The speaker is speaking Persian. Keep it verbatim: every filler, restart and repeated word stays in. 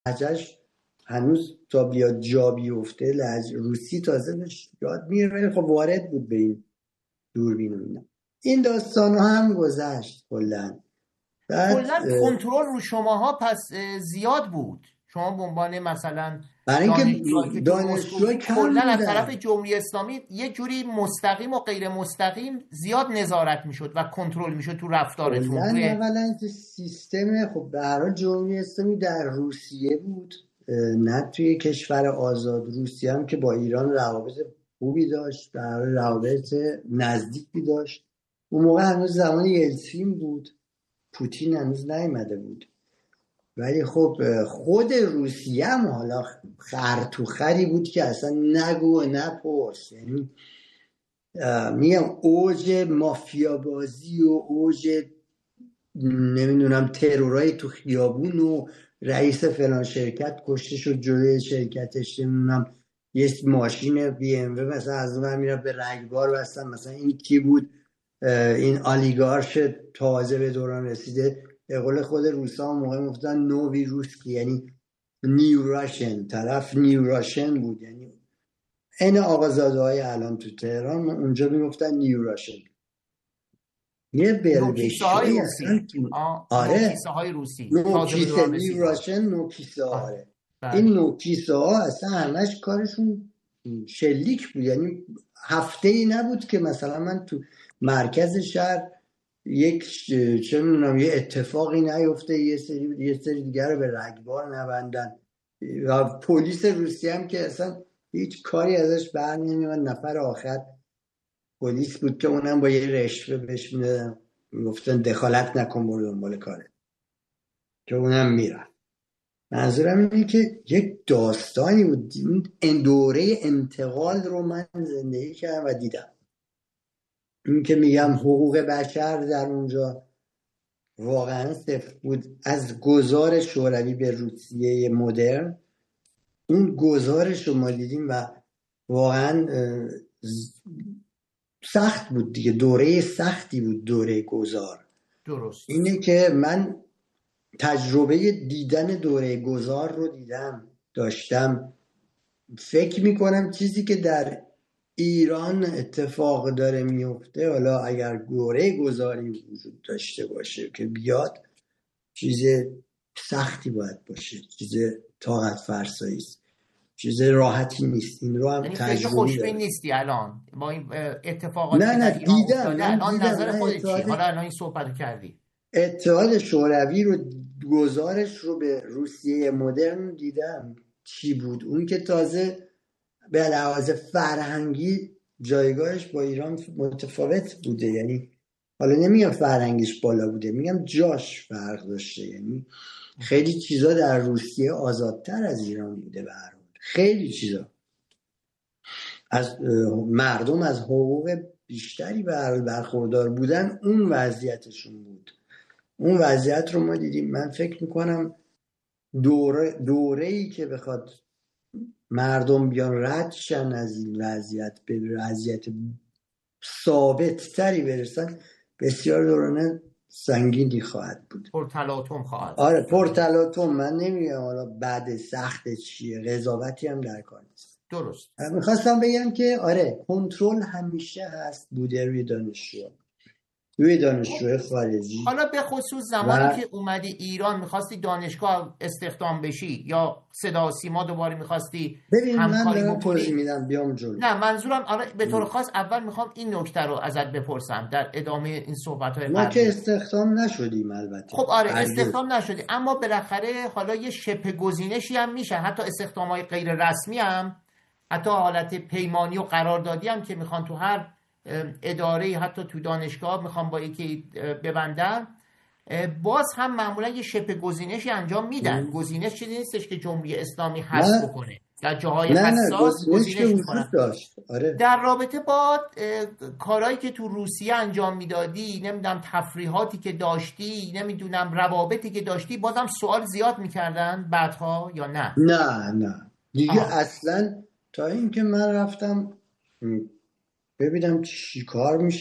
لهجهش هنوز تا بیاد جا بیفته لهجه روسی تازه بهش یاد میره، ولی خب وارد بود به این دوربین و اینا. این داستان ها هم گذشت کلا. کلا کنترل رو شماها پس زیاد بود. شما به عنوان مثلا برای اینکه دانشجو کلا از طرف جمهوری اسلامی یه جوری مستقیم و غیر مستقیم زیاد نظارت میشد و کنترل میشد تو رفتارتون. اولا سیستم خب به هر حال جمهوری اسلامی در روسیه بود، نه توی کشور آزاد. روسیه هم که با ایران روابط خوبی داشت، در روابط نزدیکی داشت. اون موقع هنوز زمان یلتسین بود، پوتین هنوز نیامده بود. ولی خب خود روسیه هم حالا خر تو خری بود که اصلا نگو و نپرس. یعنی میگم اوج مافیا بازی و اوج نمیدونم ترورای تو خیابون و رئیس فلان شرکت کشته شد جلوی شرکتش، نمیدونم یه ماشین بی ام و مثلا از اون میره به رگبار بستن. مثلا این کی بود؟ این آلیگارش تازه به دوران رسیده، به قول خود روسا موقع میگفتن نووی روسکی، یعنی نیو راشن، طرف نیو راشن بود. یعنی این آقازاده های الان تو تهران اونجا میگفتن نیو راشن. یه بلبشی های روسی. آره نوکیسه های روسی، نوکیسه نیو راشن نوکیسه. آره این نوکیسه ها اصلا همش کارشون شلیک بود. یعنی هفته ای نبود که مثلا من تو مرکز شهر یک چه میدونم یه اتفاقی نیفته یه سری یه سری دیگر رو به رگبار نبندن. و پلیس روسیه هم که اصلا هیچ کاری ازش بر نمیاد. نفر آخر پلیس بود که اونم با یه رشوه بهش میدادن، میگفتن دخالت نکن برو دنبال کاره، که اونم میره. منظورم اینه که یک داستانی بود. این دوره انتقال رو من زندگی کردم و دیدم. این که میگم حقوق بشر در اونجا واقعا صفر بود. از گذار شوروی به روسیه مدرن، اون گذارش رو ما دیدیم و واقعا سخت بود دیگه. دوره سختی بود دوره گذار. درست. اینه که من تجربه دیدن دوره گذار رو دیدم، داشتم. فکر میکنم چیزی که در ایران اتفاق داره میفته، حالا اگر دوره گذاری وجود داشته باشه که بیاد، چیز سختی باید باشه، چیز طاقت فرسایی است، چیز راحتی نیست. این رو هم تجربه خوشبین نیستی الان با این اتفاقاتی نه نه دیدم. الان نظر خودت چیه؟ حالا الان این صحبت کردی اتحاد شوروی رو گزارش رو به روسیه مدرن دیدم چی بود. اون که تازه به لحاظ فرهنگی جایگاهش با ایران متفاوت بوده. یعنی حالا نمیگم فرهنگش بالا بوده، میگم جاش فرق داشته. یعنی خیلی چیزا در روسیه آزادتر از ایران بوده. به هر حال خیلی چیزا از مردم از حقوق بیشتری برخوردار بودن. اون وضعیتشون بود. اون وضعیت رو ما دیدیم. من فکر میکنم دوره دوره‌ای که بخواد مردم بیان رد شن از این وضعیت به وضعیت ثابت تری برسن، بسیار دورانه سنگینی خواهد بود. پرتلاطم خواهد. آره پرتلاطم. من نمیگم حالا بعد سخت چیه، قضاوتی هم در کار نیست. درست. میخواستم بگم که آره کنترل همیشه هست بوده روی دانشجو، روی دانشجوی خارجی. حالا به خصوص زمانی و... که اومدی ایران میخواستی دانشگاه استخدام بشی یا صدا سیما دوباره میخواستی همکاری بکنی. میدم بیام جلو. نه منظورم آره به طور خاص اول میخوام این نکته رو ازت بپرسم در ادامه این صحبت‌های ما که استخدام نشدیم البته. خب آره استخدام نشدی، اما بالاخره حالا یه شبه گزینشی هم میشه، حتی استخدام‌های غیر رسمی هم، حتی حالت پیمانی و قراردادی هم که میخوان تو هر اداره حتی تو دانشگاه میخوام با یکی ببندن، باز هم معمولا یه شبه گزینشی انجام میدن. گزینش چیزی نیستش که جمهوری اسلامی حذف بکنه، در جاهای حساس گزینش میکنن. آره. در رابطه با کارهایی که تو روسیه انجام میدادی، نمیدونم تفریحاتی که داشتی، نمیدونم روابطی که داشتی، بازم سوال زیاد میکردن بعدها یا نه؟ نه نه دیگه آه. اصلا تا اینکه من رفتم ببینم چی کار میشه